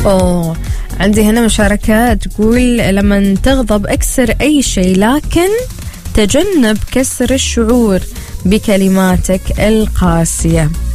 أوه، عندي هنا مشاركة تقول لما تغضب اكسر أي شيء، لكن تجنب كسر الشعور بكلماتك القاسية.